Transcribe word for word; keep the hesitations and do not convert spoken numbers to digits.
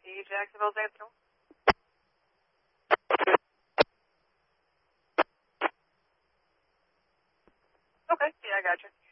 D, Jacksonville Central. Okay, yeah, I got you.